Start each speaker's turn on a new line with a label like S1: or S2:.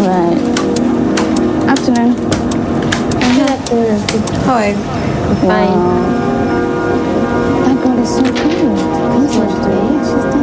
S1: Right. Afternoon.
S2: Good afternoon. How are you?
S1: Fine. That girl is so cute. She's done